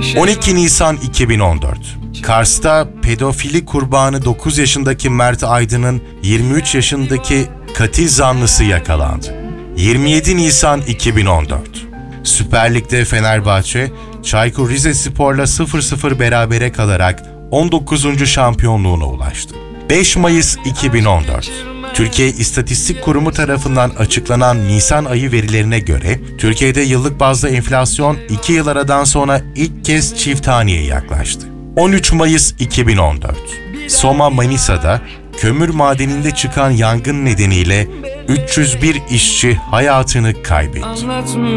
12 Nisan 2014. Kars'ta pedofili kurbanı 9 yaşındaki Mert Aydın'ın 23 yaşındaki katil zanlısı yakalandı. 27 Nisan 2014. Süper Lig'de Fenerbahçe, Çaykur Rizespor'la 0-0 berabere kalarak 19. şampiyonluğuna ulaştı. 5 Mayıs 2014. Türkiye İstatistik Kurumu tarafından açıklanan Nisan ayı verilerine göre, Türkiye'de yıllık bazda enflasyon 2 yıl aradan sonra ilk kez çift haneye yaklaştı. 13 Mayıs 2014. Soma, Manisa'da kömür madeninde çıkan yangın nedeniyle 301 işçi hayatını kaybetti.